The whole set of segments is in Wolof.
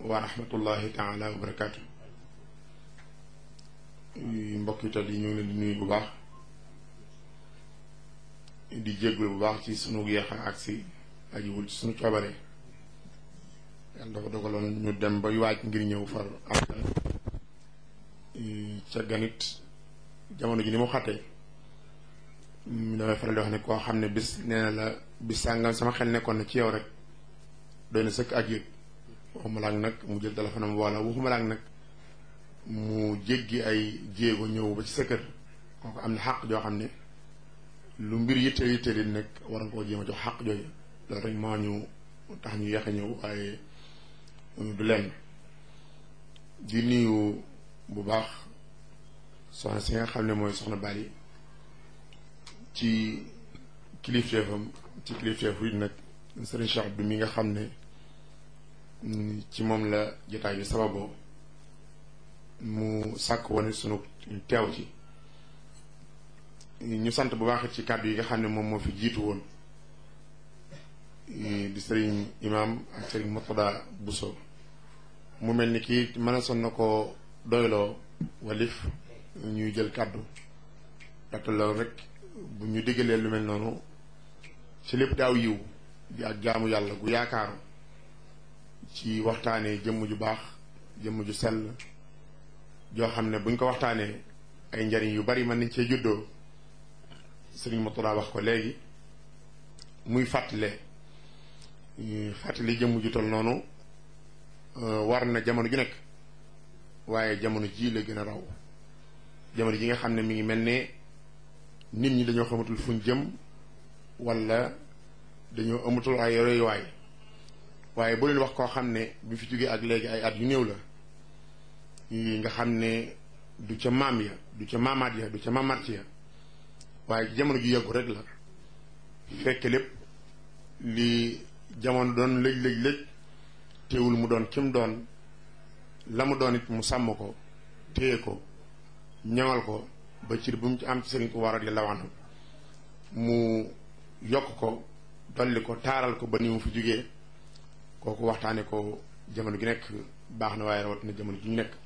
wa rahmatullahi taala wa barakaatu. mbokk yi tedd yi ñu ngi leen di nuyu bu baax di jéggul bu baax ci sunu yeex a agsi ajiwul ci sunu coobare. yàlla dafa dogaloon ñu dem bay waaj ngir ñëw far am ca ganit jamono ji ni mu xattee damay faral di wax ne koo xam ne bis nee na la bis sàngam sama xel nekkoon na ci yow rek doy na sëkk ak yëg. waxuma laak nag mu jël téléphone am wala waxuma laak nag mu jéggi ay jéego ñëw ba ci sa kër kooku am na xàq joo xam ne lu mbir yitteel yitteel nag war nga koo jéem a jox xàq jooju loolu rek moo ñu tax ñu yeex a ñëw waaye du lenn. di nuyu bu baax soxna si nga xam ne mooy soxna Bali ci kilifteefam ci kilifteefu it nag Serigne Cheikh Abdou mi nga xam ne ci moom la jotaay bi sababoo mu sàkk wane sunu teew ci ñu sant bu baax ci kàddu yi nga xam ne moom moo fi jiitu woon di sëriñ imam ak sëriñ Murtada Bousso mu mel ni kii mën a son na ko doyloo walif ñuy jël kàddu ndaxte loolu rek bu ñu diggalee lu mel noonu ci lépp daaw yiw di ak jaamu yàlla gu yaakaaru ci waxtaanee jëmm ju baax jëmm ju sell joo xam ne buñ ko waxtaanee ay njariñ yu bari mën nañ cee juddoo sëriñ Murtada wax ko léegi muy fàttali jëmm ju tol noonu war na jamono ju nekk waaye jamono ji la gën a raw jamono ji nga xam ne mi ngi mel ne nit ñi dañoo xamatul fuñ jëm wala dañoo amatul ay royuwaay waaye boo leen wax koo xam ne bi fi jógee ak léegi ay at yu néew la nga xam ne du ca maam ya du ca maamaat ya du ca maamaat ya waaye jamono ju yàggu rek la fekk lépp li jamono doon lëj teewul mu doon kim doon la mu doon it mu sàmm ko téye ko ñaŋal ko ba cir bu mu ci am ci sëriñ ko war radiyallahu anhu mu yokk ko dolli ko taaral ko ba ni mu fi jógee kooku waxtaane ko jamono gi nekk baax na waaye rawatina jamono ji ñu nekk.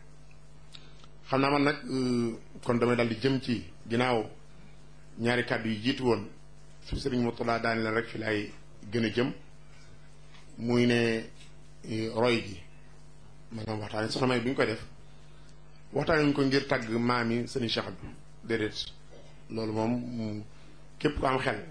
xam naa man nag kon damay daal di jëm ci ginnaaw ñaari kàddu yi jiitu woon su sëriñ Murtada daane leen rek fi laay gën a jëm muy ne roy gi maanaam waxtaane soxna May bi ñu koy def waxtaane ñu ko ngir tàgg maam yi sëriñ Cheikh Abdou déedéet loolu moom képp ko am xel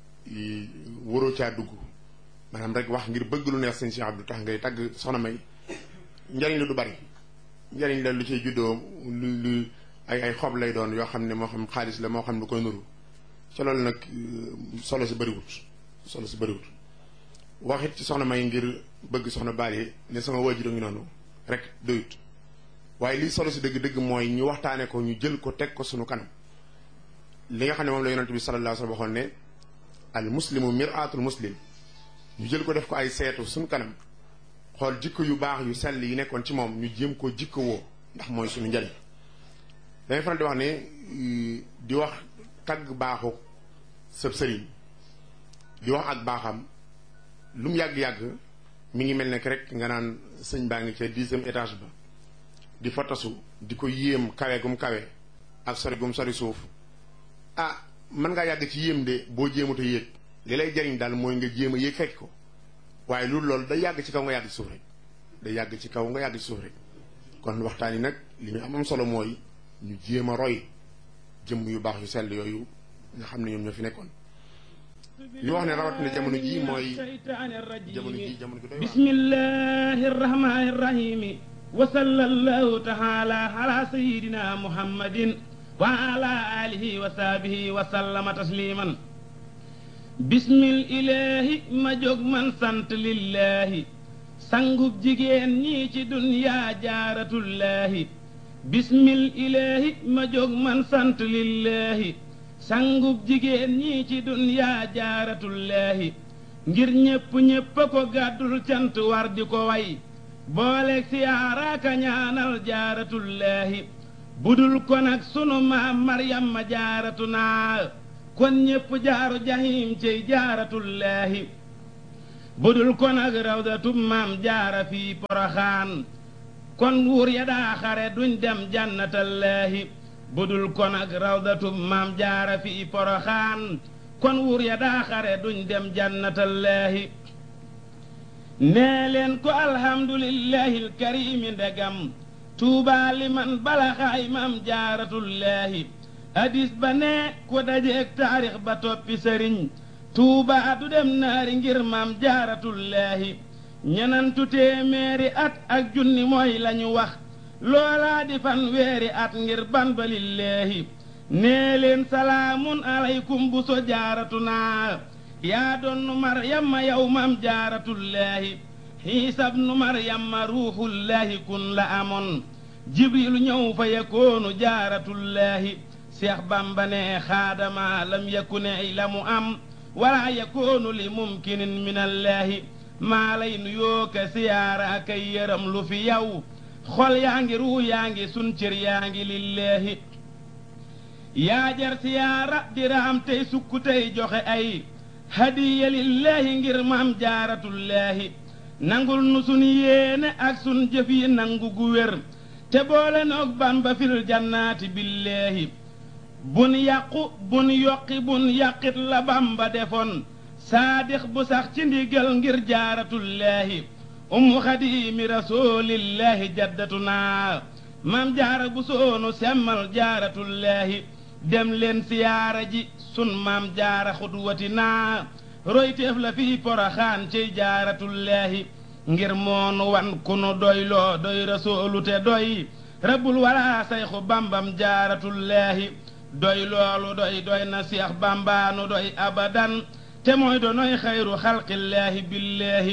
waroo caa dugg maanaam rek wax ngir bëgg lu neex sëriñ Cheikh Abdou tax ngay tàgg soxna May njariñ la du bari njariñ la lu cay juddoo lu ay xob lay doon yoo xam ne moo xam xaalis la moo xam lu koy nuru ca loolu nag solo si bëriwut waxit ci soxna May ngir bëgg soxna Bali ne sama waajur ngi noonu rek doyut waaye lii solo si dëgg-dëgg mooy ñu waxtaane ko ñu jël ko teg ko sunu kanam li nga xam ne moom la yonent bi sallallahu alayhi wa sallam waxoon ne al muslimu mir'atul muslim ñu jël ko def ko ay seetu sunu kanam xool jikko yu baax yu sell yi nekkoon ci moom ñu jéem koo jikko woo ndax mooy suñu njariñ dangay faral di wax ne di wax tagg baaxu sëb sëriñ di wax ak baaxam lu mu yàgg-yàgg mi ngi mel ne rek nga naan sëñ baa ngi ca 10e étage ba di fa tasu di ko yéem kawe gum kawe ak sori gum sori suuf mën ngaa yàgg ci yéem de boo jéemut a yéeg li lay jariñ daal mooy nga jéem a yéeg fekk ko waaye loolu day yàgg ci kaw nga yàgg ci suuf rek day yàgg ci kaw nga yàgg ci suuf rek kon waxtaan yi nag li ñu am solo mooy ñu jéem a roy jëmm yu baax yu sell yooyu nga xam ne ñoom ñoo fi nekkoon li wax ne rawatina jamono ji mooy jamono gi doy bismillahi rahmani rahimi wa sallallahu taala ala sayidina muhammadin wa ala alihi wa sahbihi wa sallama tasliman bismil ilaahi ma jóg man sant lillaahi sangub jigéen ñii ci dunyaa jaaratullaahi bismil ilaahi ma jóg man sant lillaahi sangub jigéen ñii ci dunyaa jaaratullaahi ngir ñépp a ko gàddul cant war di ko way booleeg siyaaraaka ñaanal jaaratullaahi budul ko nag sunu maam Maryam ma jaaratu naa kon ñépp jaaru jahim cey jaaratullaahi budul kon ak rawdatu maam jaara fii poroxaan kon wuur ya daa xare duñ dem jannatallaahi budul kon ak rawdatu maam jaara fii poroxaan kon wuur ya daa xare duñ dem jannatallaahi nee leen ko alhamdulillahi alkarimi ndegam tuubaa liman balaxaay maam jaaratullaahi hadis ba ne ku dajeek taarix ba toppi sëriñ tuubaa du dem naari ngir maam jaaratullaahi ñenantu téeméeri at ak junni mooy lañu wax loolaa di fanweeri at ngir ban balillaahi nee leen salaamun aleykum bu so jaaratuna yaa doonnu maryamma yow maam jaaratullaahi xiisa bnu maryamma ruuxullaahi kun la amoon jibrilu ñëw fa yakoonu jaaratullaahi seex bamba ne xaadama lam yakune la mu am wala yakoonu li mumkinin minallaahi maa lay nuyoo ka siyaara kay yëram lu fi yow xol yaa ngi ruu yaa ngi sun cër yaa ngi lillaahi yaa jar siyaara diraam tey sukku tey joxe ay hadiya lillaahi ngir maam jaaratullaahi nangul nu sun yéene ak sun jëf yi nangu gu wér te boole noog bamba fil jannaati billaahi bun yàqu bun yokki bun yàqit la bamba defoon saadix bu sax ci ndigal ngir jaaratullaahi ummu xadiimi rasuulillaahi jaddatunaa maam jaara bu soonu semmal jaaratullaahi dem leen siyaara ji sun maam jaara xudwatinaa royteef la fii poroxaan ciy jaaratullaahi ngir moonu wan ku nu doyloo doy rasuulu te doy rabbul walaa sayxu bambam jaaratullaahi doy loolu doy na seex bambaanu doy abadan te mooy donoy xayru xalqillaahi billaahi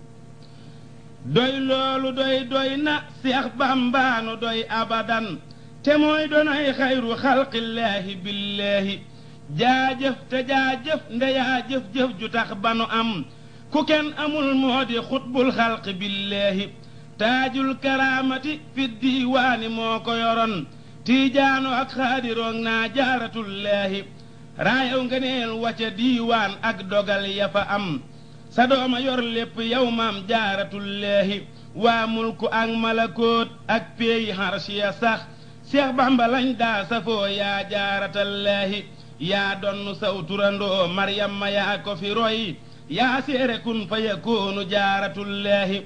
doy loolu doy na seex bambaanu doy abadan te mooy donoy xayru xalqillaahi billaahi jaajëf te jaajëf ndeyaa jëf-jëf ju tax banu am ku kenn amul moo di xutbul xalqi billaahi taajul karaamati fi diiwaani moo ko yoroon tiijaano ak xaadiroog naa jaaratullaahi raayaw nga neel wacca diiwaan ak dogal ya fa am sa dooma yor lépp yow maam jaaratullaahi waa mulku ak malakoot ak peeyi harshiya sax seex bamba lañ daa safoo yaa jaaratallaahi yaa donnu saw turandoo maryamma yaa ko fi roy yaa seere kun fa yakoonu jaaratullaahi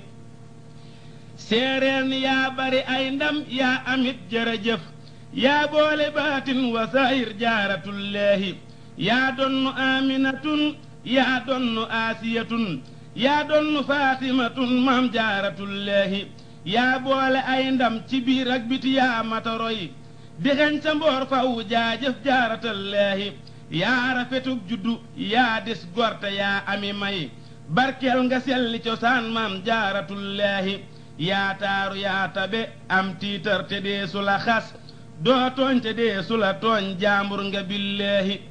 séeréer ni yaa bari ay ndam yaa amit jërëjëf yaa boole baatin wa saayir jaaratullaahi yaa donnu aaminatun yaa donnu aasiyatun yaa donnu faatimatun maam jaaratullaahi yaa boole ay ndam ci biir ak biti yaa matoroy di xeñ sa mboor faw jaajëf jaaratallaahi yaa rafetug juddu yaa dis gorte yaa ami may barkeel nga selli cosaan maam jaaratullaahi yaa taaru yaa tabe am tiitar te dee su la xas doo tooñ te dee su la tooñ jaambur nga billaahi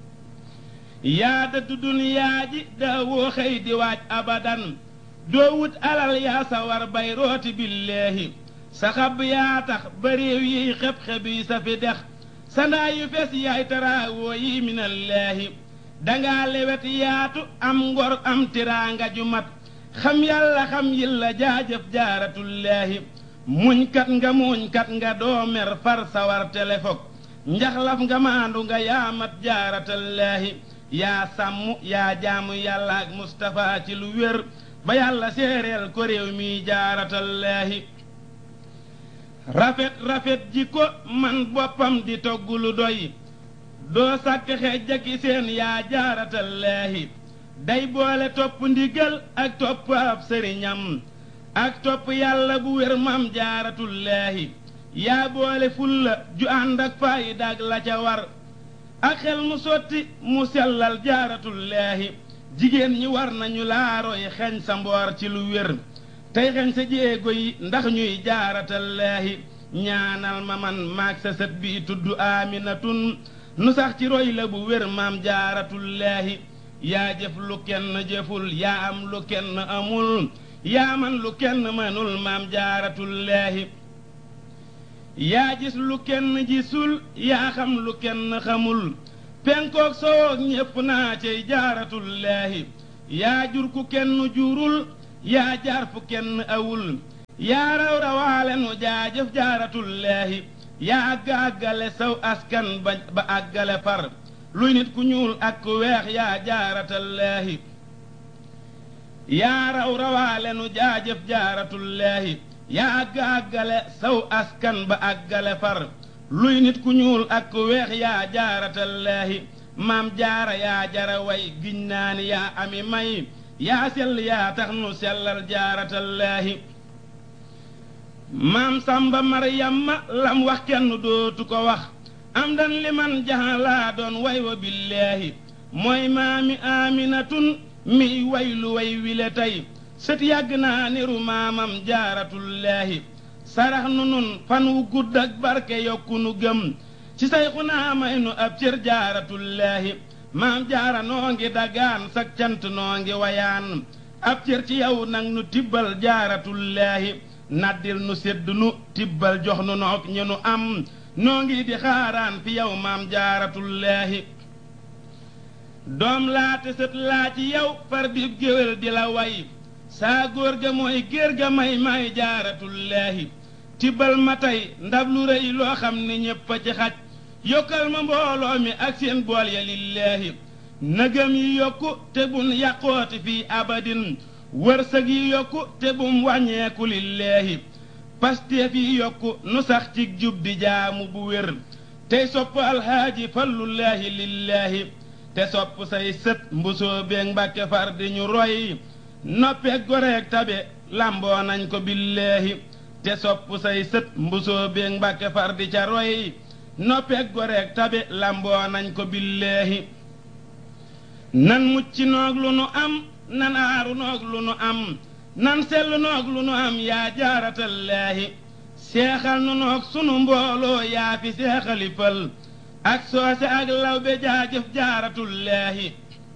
yaa dëddu duniyaa ji daa woo xëy di waaj abadan doo wut alal yaa sawar bay rooti billaahi sa xab yaa tax ba réew yiy xeb-xeb yi sa fi dex sa ndaa yu fes yaay taraawoo yi minallaahi dangaa lewet yaatu am ngor am tiraanga ju mat xam yàlla xam yilla jaajëf jaaratullaahi muñkat nga doo mer far sawar telefog njaxlaf nga maandu nga yaa mat jaaratallaahi yaa sàmm yaa jaamu yàlla ak Mustapha ci lu wér ba yàlla séeréel ko réew mi jaaratallaahi rafet ji ko man boppam di togg lu doy doo sàkk xejjaki seen yaa jaaratallaahi day boole topp ndigal ak topp ab sëriñam ak topp yàlla bu wér mam jaaratullaahi yaa boole fulla ju ànd ak faayida ak la ca war ak xel mu sotti mu sellal jaaratullaahi jigéen ñi war nañu laaroy xeñ sa mboor ci lu wér tey xeñ sa jéego yi ndax ñuy jaaratallaahi ñaanal ma man maag sa sët bi tudd aaminatun nu sax ci roy la bu wér maam jaaratullaahi yaa jëf lu kenn jëful yaa am lu kenn amul yaa man lu kenn mënul maam jaaratullaahi yaa gis lu kenn gisul yaa xam lu kenn xamul penkook sowoog ñépp naa cey jaaratullaahi yaa jur ku kenn jurul yaa jaar fu kenn awul yaa raw rawaale nu jaajëf jaaratullaahi yaa àggale saw askan ba àggale far luy nit ku ñuul ak ku weex yaa jaaratallaahi yaa raw rawaale nu jaajëf jaaratullaahi yaa àggale saw askan ba àggale far luy nit ku ñuul ak ku weex yaa jaaratallaahi maam jaara yaa jara way giñ naa ni yaa ami may yaa sell yaa tax nu sellal jaaratallaahi maam samba maryamma lam wax kenn dootu ko wax am dan liman jaxalaa doon way wa billaahi mooy maami aaminatun mi waylu way wile tey sët yàgg naa niru maamam jaaratullaahi sarax nu nun fan wu gudd ak barke yokku nu gëm ci sayxunaa may nu ab cër jaaratullaahi maam jaara noo ngi dagaan sak cant noo ngi wayaan ab cër ci yow nag nu tibbal jaaratullaahi naddil nu sedd nu tibbal jox nu noog ñi nu am noo ngi di xaaraan fi yow maam jaaratullaahi doom laate sët laa ci yow far dib géwél di la way saa góor ga mooy géer ga may jaaratullaahi tibbal ma tey ndab lu rëy loo xam ne ñépp a ci xaj yokkal ma mbooloo mi ak seen bool ya lillaahi nëgëm yi yokku te bun yàqooti fii abadin wërsëg yi yokku te bum wàññeeku lillaahi pasteef yi yokku nu sax ci jub di jaamu bu wér tey sopp alxaaji fallullaahi lillaahi te sopp say sët mbusoo beeg mbàkke far di ñu roy noppeeg goreeg tabe lamboo nañ ko billaahi te sopp say sët mbusoo beeg mbàkke far di ca roy noppeeg goreeg tabe lamboo nañ ko billaahi nan mucc noog lu nu am nan aaru noog lu nu am nan sellu noog lu nu am yaa jaaratallaahi seexal nu noog sunu mbooloo yaa fi seexali fël ak soose ak lawbe jaajëf jaaratullaahi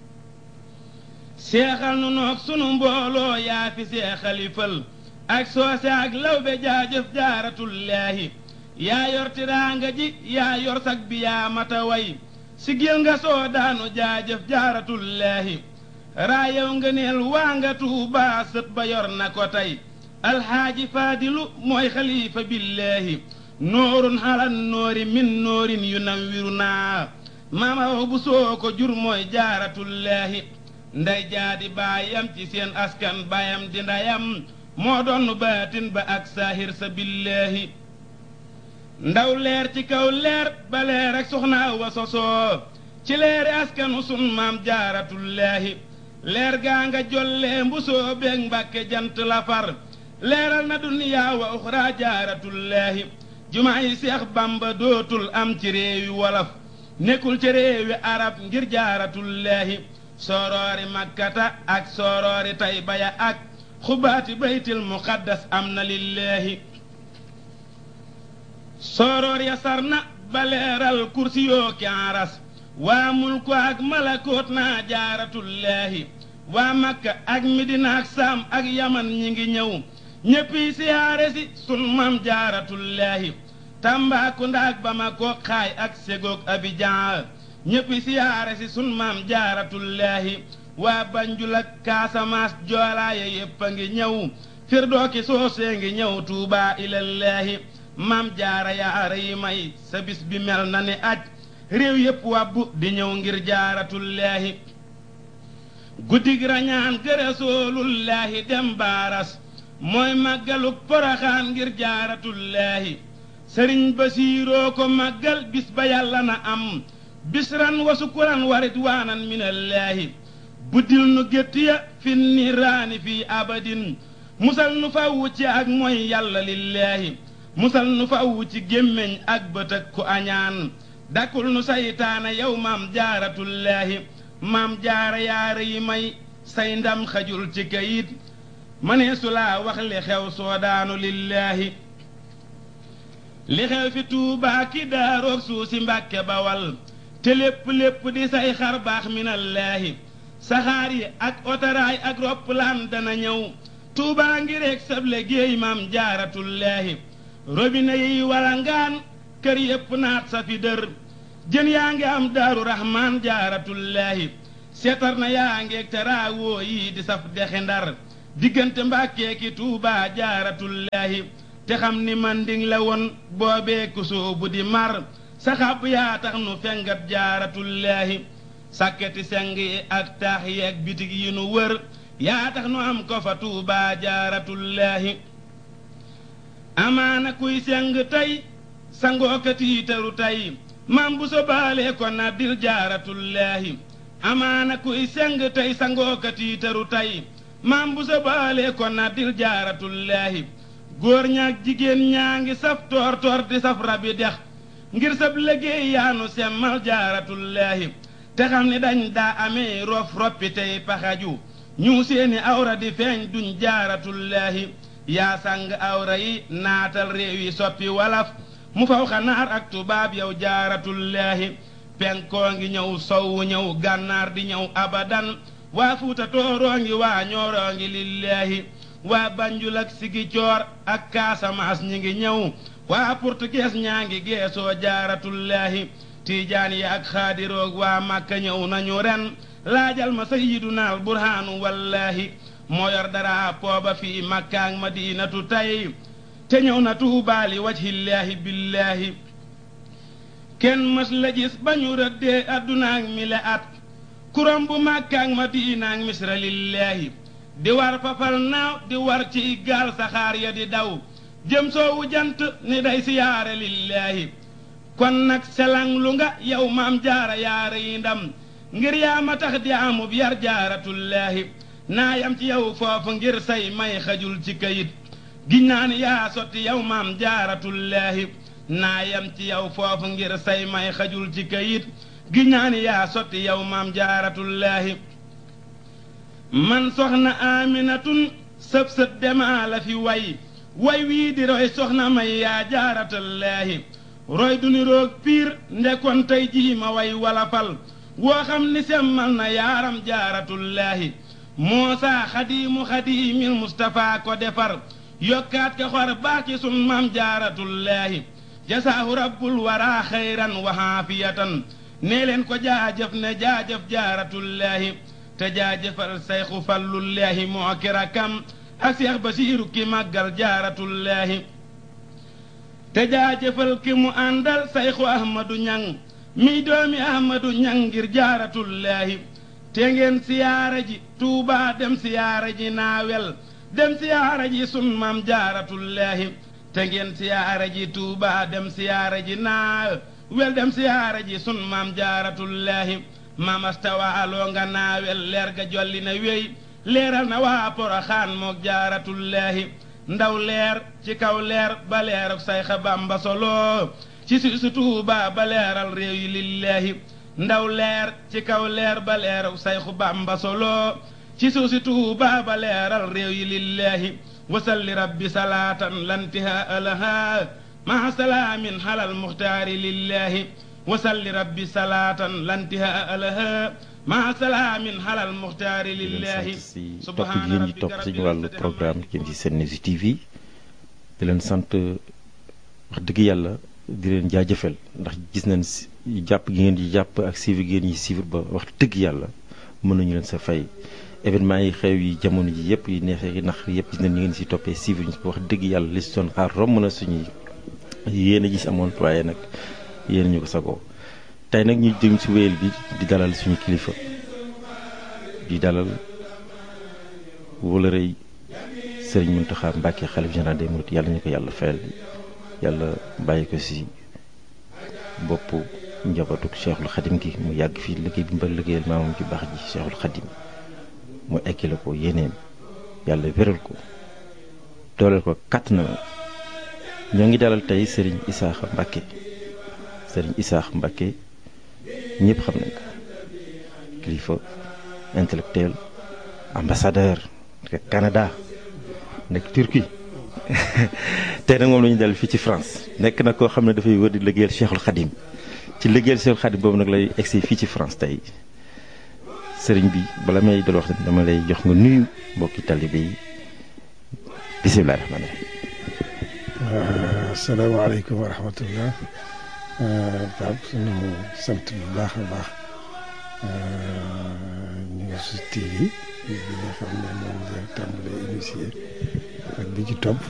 seexal nu noog sunu mbooloo yaa fi seexali fël ak soose ak lawbe jaajëf jaaratullaahi yaa yor tiraanga ji yaa yor sag bi yaa mata way sigil nga soo daanu jaajëf jaaratullaahi raayaw nga neel waa nga tuubaa sët ba yor na ko tey alxaaji faadilu mooy xalifa billaahi noorun xalan noori min noorin yu nawwiru naa maamaw bu soo ko jur mooy jaaratullaahi nday jaadi baayam ci seen askan baayam di ndayam moo doon baatin ba ak saahir sa billaahi ndaw leer ci kaw leer ba leer ak soxna wa sosoo ci leeri askanu sun maam jaaratullaahi leer gaa nga jollee mbusoo beeg mbàkke jant la far leeral na duniyaa wa uxraa jaaratullaahi jumaa yi seex bamba dootul am ci réewi wolof nekkul ci réewi arab ngir jaaratullaahi sooroori makkata ak sooroori taybaya ak xubaati baytil muqaddas am na lillaahi sooroor ya sar na ba leeral kursi yoo ki aras waa mulku ak malakoot naa jaaratullaahi waa makka ak midina ak saam ak yaman ñi ngi ñëw ñéppi siyaare si sun maam jaaratullaahi Tambaakunda ak Bamako xaay ak Ségog Abidjan ñéppi siyaare si sun maam jaaratullaahi waa Banjul ak Casamance joolaaye yépp a ngi ñëw firdooki soosee ngi ñëw Tuubaa ilallaahi maam jaara yaara yi may sa bis bi mel na ni aj réew yépp wàbbu di ñëw ngir jaaratullaahi guddig rañaan gërësoolullaahi dem baaras mooy màggaluk poroxaan ngir jaaratullaahi sëriñ Basiiroo ko màggal bis ba yàlla na am bisran wa sukuran wa ridwaanan minallaahi buddil nu gétt ya fi niiraani fii abadin musal nu fawwu ci ak mooy yàlla lillaahi musal nu fawwu ci gémmiñ ak bët ak ku añaan dakul nu saytaana yow maam jaaratullaahi maam jaara yaara yi may say ndam xajul ci kayit mënee su laa wax li xew soodaanu lillaahi li xew fi Tuubaa ki daaroog suusi Mbàkke Bawal te lépp di say xar baax minallaahi saxaar yi ak otaraay ak roppalaan dana ñëw Tuubaa ngi reeg sable géey maam jaaratullaahi robine yi walangaan kër yépp naat sa fi dër jën yaa ngi am daaru raxmaan jaaratullaahi seetar na yaa ngeeg teraawoo yi di saf dexi Ndar diggante Mbàkke ki Tuubaa jaaratullaahi te xam ni Manding la woon boobee ku soobu di mar saxaab yaa tax nu fengat jaaratullaahi sàkketi seng yi ak taax yi ak bitig yi nu wër yaa tax nu am ko fa Tuubaa jaaratullaahi amaana kuy seng tey sangooka tiitaru tey maam bu so baalee ko na dil jaaratullaahi amaana kuy seng tey sangooka tiitaru tey maam bu so baalee ko na dil jaaratullaahi góor ñaak jigéen ñaa ngi saf toor toor di saf rabi dex ngir sab liggéey yaanu semmal jaaratullaahi te xam ni dañ daa amee rof roppi tey paxaju ñu seeni awra di feeñ duñ jaaratullaahi yaa sàng awra yi naatal réew yi soppi walaf mu faw xanaar ak tubaab yow jaaratullaahi penkoo ngi ñëw sowwu ñëw gànnaar di ñëw abadan waa fuuta tooroo ngi waa ñooroo ngi lillaahi waa Banjul ak Sigicoor ak Casamance ñi ngi ñëw waa portugais ñaa ngi geesoo jaaratullaahi tiijaan yi ak xaadiroog waa Màkka ñëw nañu ren laajal ma sayyidunal burhaanu wallaahi moo yor dara pooba fii Makka ak Madinatu tey te ñëw na tuubaali wajhillaahi billaahi kenn mës la gis ba ñu rëddee adduna ak mi la at kuram bu Makka ak Madina ak Misra lillaahi di war fafal naaw di war ci gaal saxaar ya di daw jëm soowu jant ni day siyaare lillaahi kon nag selang lu nga yow maam jaara yaare yi ndam ngir yaa ma tax di amub yar jaaratullaahi naa yam ci yow foofu ngir say may xajul ci kayit giñ naa ni yaa sotti yow maam jaaratullaahi naa yam ci yow foofu ngir say may xajul ci kayit giñ naa ni yaa sotti yow maam jaaratullaahi man soxna Aminatun sëb sët demaa la fi way wii di roy soxna may yaa jaaratullaahi roy du ni roog piir ndekon tey jii ma way walafal woo xam ni semmal na yaaram jaaratullaahi Muusaa xadiimu xadiimil Mustafaa ko defar yokkaat ka xor baax ci sun maam jaaratullaahi jasaahu rabbul waraa xayran wa haafiyatan nee leen ko jaajëf ne jaajëf jaaratullaahi te jaajëfal sayxu fallullaahi moo ki rakkam ak Seex Basiiru ki màggal jaaratullaahi te jaajëfal ki mu àndal sayxu Ahmadu Ñaŋ mi doomi Ahmadu Ñaŋ ngir jaaratullaahi te ngeen siyaara ji Tuubaa dem siyaara ji naawel dem siyaara ji sun maam jaaratullaahi te ngeen siyaara ji Tuubaa dem siyaara ji naawel dem siyaara ji sun maam jaaratullaahi maam astawaaloo nga naawel leer ga jolli na wéy leeral na waa Poroxaan mook jaaratullaahi ndaw leer ci kaw leer ba leeruk Sayxa Bamba solo ci su Tuubaa ba leeral réew yi lillaahi ndaw leer ci kaw leer ba leeruk Sayxu Bamba solo ci suusi Tuubaa ba leeral réew yi lillaahi wasalli rabbi salaatan lantihaa lahaa maa salaamin halal muxtaari lillaahi wasalli rabbi salaatan lantihaa lahaa maa salaamin halal muxtaari lillaahi subhaana rabbika topp suñu wàllu programme jëm ci Sen News TV di leen sant wax dëgg yàlla di leen jaajëfal ndax gis nañ jàpp gi ngeen di jàpp ak suivre gi ngeen ñi suivre ba wax dëgg yàlla mën nañu leen sa fay événement yi xew yi jamono ji yëpp yi neexee yi nax yëpp gis nañ ñu ngeen si toppee suivre ñu wax dëgg yàlla li si doon xaar romb na suñuy yéen a gis amoon waaye nag yéen ñu ko sagoo tey nag ñu jëm si wéyal bi di dalal suñu kilifa di dalal wala rëy Sëriñ Muntaxa Mbàkke xalif général des mourides yàlla ñu ko yàlla fayal yàlla bàyyi ko si bopp njabootuk Cheikhul Khadim gi mu yàgg fii liggéey bi mbër liggéeyal maamam ci baax ji Cheikhul Khadim mu ekkile ko yéeneem yàlla wéral ko dooleel ko kàtt na ñoo ngi dalal tey Sëriñ Isaaxa Mbàkke Sëriñ Isaaxa Mbàkke ñëpp xam nañ ko kilifa intellectuel ambassadeur nekk Canada nekk Turquie tey nag moom la ñu dal fii ci France nekk na koo xam ne dafay wër di liggéeyal Cheikhul Khadim ci liggéeyal Cheikhul Khadim boobu nag lay egsi fii ci France tey sëriñ bi bala may dal wax dama lay jox nga nuyu mbokki talibé yi bisimilah rahmaani rahiim. asalaamaaleykum wa rahmatullah. Pape sunu sant bu baax a baax News TV bi nga xam ne moom nga tàmbalee initié ak bi ci topp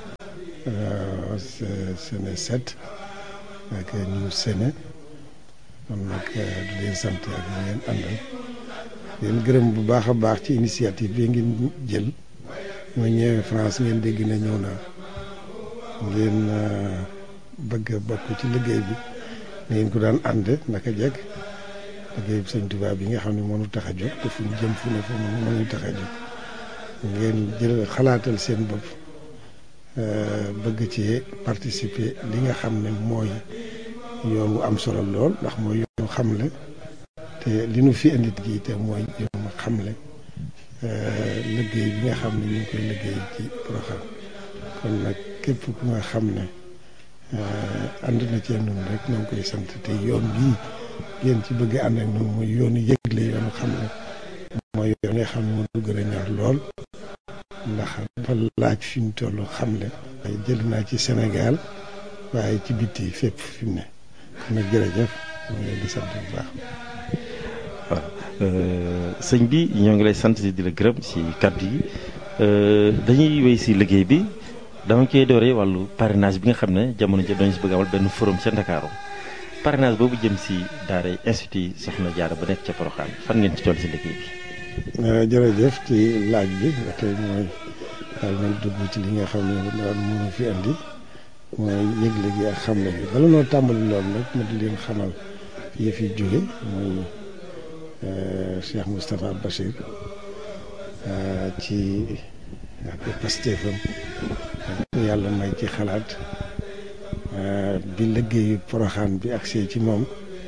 Séné 7 ak News Séné kon nag di leen sant ak ñu ngeen àndal leen gërëm bu baax a baax ci initiative bi ngeen jël mooy ñëwee France ngeen dégg ne ñëw naa ngeen bëgg a bokk ci liggéey bi ngeen ko daan ànd naka jekk liggéey bi Sëñ Tuubaa bi nga xam ne moo ñu tax a jóg te fu ñu jëm fu ne fu moo ñu tax a jóg ngeen jël xalaatal seen bopp bëgg ci participer li nga xam ne mooy yoon wu am solo lool ndax mooy yoonu xamle te li nu fi indi gi te mooy yoonu xamle liggéey bi nga xam ne ñu ngi koy liggéey ci Porokhane kon nag képp ku nga xam ne ànd na cee nun rek ñoo ngi koy sant te yoon bii ngeen ci bëgg ànd ak noonu mooy yoonu yëgle yoonu xamle mooy yoon nga xam ne moo du gën a ñor lool ndax dafa laaj fi mu toll xamle jël naa ci Sénégal waaye ci bitti fépp fi mu ne kon nag jërëjëf ñu ngi leen di sant bu baax. waaw sëñ bi ñoo ngi lay sant di la gërëm ci kàddu yi dañuy wéy ci liggéey bi dama koy dooree wàllu parrainage bi nga xam ne jamono ji dañu si bëgg amal benn forum ca Ndakaaru parrainage boobu jëm ci daara institut Soxna Jaara ba nekk ca Porokhane fan ngeen ci toll ci liggéey bi. jërëjëf ci laaj bi ba tey mooy daal nañ dugg ci li nga xam ne daal mënu fi andi mooy yëgle gi ak xamle bi bala noo tàmbali loolu nag ma di leen xamal yëf yi jóge mooy Cheikh Moustapha Bachir ci ak pastéefam yàlla may ci xalaat bi liggéeyu Porokhane bi agsee ci moom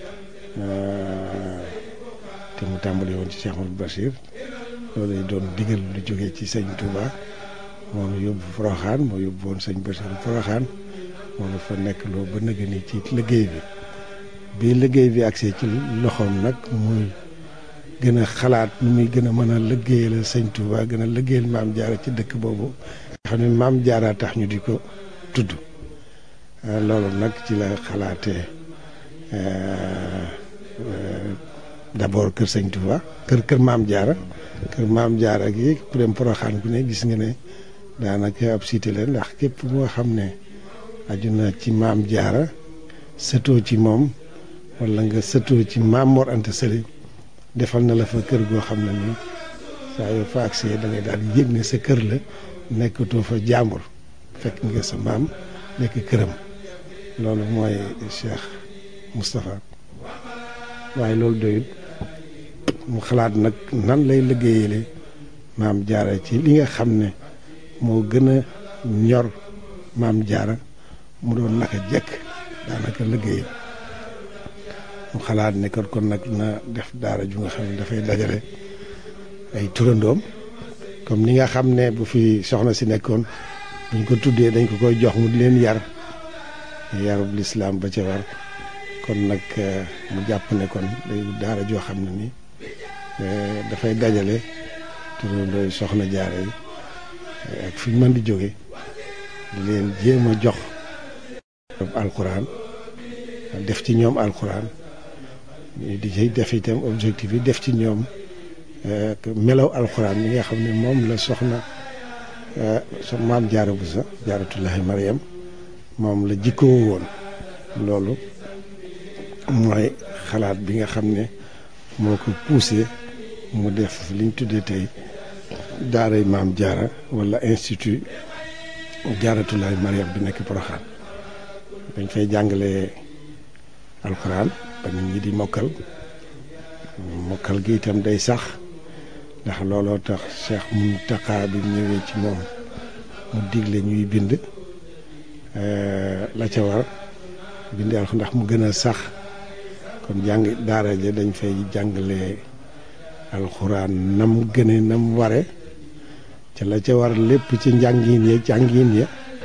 te mu tàmbali woon ci Cheikh Moustapha Bachir loolu lay doon digal lu jógee ci sëñ Touba moom yóbbu Porokhane moo yóbbu woon sëñ Bachir Porokhane moom fa nekk loo ba nëgë ni ci liggéey bi liggéey bi agsee ci loxoom nag muy gën a xalaat nu muy gën a mën a liggéeyal sëñ Touba gën a liggéeyal Maam Jaara ci dëkk boobu nga xam ne Maam Jaara tax ñu di ko tudd loolu nag ci la xalaatee d'abord kër sëñ Touba kër Maam Jaara gi ku dem Porokhane ku ne gis nga ne daanaka ab cité la ndax képp moo xam ne aju na ci Maam Jaara sëtoo ci moom wala nga sëtoo ci Maam Mor Anta Sali defal na la fa kër goo xam ne nii saa yoo fa agsee da ngay daal yëg ne sa kër la nekkatoo fa jàmbur fekk nga sa maam nekk këram loolu mooy Cheikh Moustapha waaye loolu doyut mu xalaat nag nan lay liggéeyale Maam Jaara ci li nga xam ne moo gën a ñor Maam Jaara mu doon naka jekk daanaka liggéey mu xalaat ne kon nag na def daara ju nga xam ne dafay dajale ay turandoom comme ni nga xam ne bu fi soxna si nekkoon buñ ko tuddee dañ ko koy jox mu di leen yarub lislaam ba ca war kon nag mu jàpp ne kon day daara joo xam ne ni dafay dajale turandooy Soxna Jaara yi ak fi mën di jóge di leen jéem a jox alxuraan def ci ñoom alxuraan di ci def itam objectif yi def ci ñoom melaw alxuraan yi nga xam ne moom la soxna Maam Jaara Buso Jaaratullaahi Mariam moom la jikkoo woon loolu mooy xalaat bi nga xam ne moo ko poussé mu def liñ tuddee tey daaray Maam Jaara wala institut Jaaratullaahi Mariam bi nekk Porokhane dañ fay jàngale alxuraan ba nit ñi di mokkal gi itam day sax ndax looloo tax Cheikh Mountakha bi ñëwee ci moom mu digle ñuy bind la ca war bind alxuraan ndax mu gën a sax kon jàng daara ja dañ fay jàngale alxuraan nam gëne nam ware ca la ca war lépp ci njàngin ya